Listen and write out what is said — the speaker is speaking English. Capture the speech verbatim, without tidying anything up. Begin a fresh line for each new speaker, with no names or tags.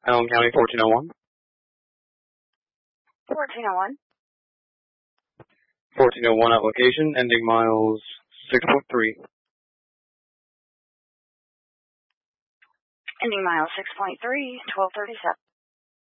Allen County fourteen oh one.
fourteen oh one.
fourteen oh one application, ending miles six point three.
Ending miles six point three, twelve thirty-seven.